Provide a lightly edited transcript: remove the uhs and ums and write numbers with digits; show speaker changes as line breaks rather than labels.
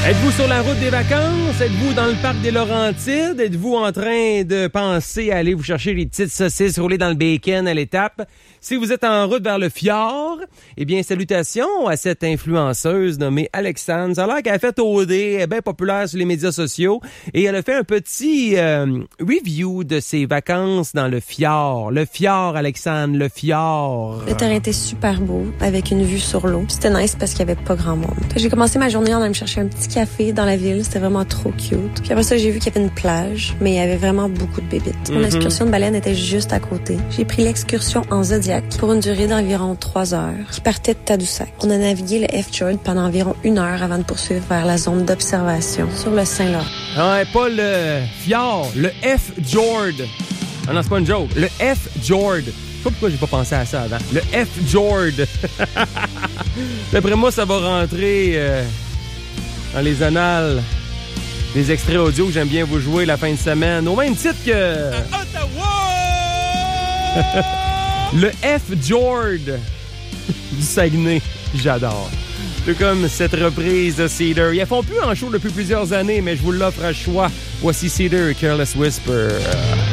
Êtes-vous sur la route des vacances? Êtes-vous dans le parc des Laurentides? Êtes-vous en train de penser à aller vous chercher les petites saucisses roulées dans le bacon à l'étape? Si vous êtes en route vers le fjord, eh bien, salutations à cette influenceuse nommée Alexandre. Ça a l'air qu'elle a fait OD, elle est bien populaire sur les médias sociaux, et elle a fait un petit review de ses vacances dans le fjord. Le fjord, Alexandre, le fjord.
Le terrain était super beau, avec une vue sur l'eau. C'était nice parce qu'il y avait pas grand monde. J'ai commencé ma journée en allant me chercher un petit café dans la ville. C'était vraiment trop cute. Puis après ça, j'ai vu qu'il y avait une plage, mais il y avait vraiment beaucoup de bébites. Mon excursion de baleine était juste à côté. J'ai pris l'excursion en Zodiac pour une durée d'environ 3 heures, qui partait de Tadoussac. On a navigué le F-Fjord pendant environ 1 heure avant de poursuivre vers la zone d'observation sur le Saint-Laurent.
Ouais, pas le fjord, le F-Fjord. Ah non, c'est pas une joke. Le F-Fjord. Je sais pas pourquoi j'ai pas pensé à ça avant. Le F-Fjord. D'après moi, ça va rentrer dans les annales des extraits audio que j'aime bien vous jouer la fin de semaine. Au même titre que...
Ottawa!
Le F-Jord du Saguenay. J'adore. C'est comme cette reprise de Cedar. Ils ne font plus en show depuis plusieurs années, mais je vous l'offre à choix. Voici Cedar et Careless Whisper.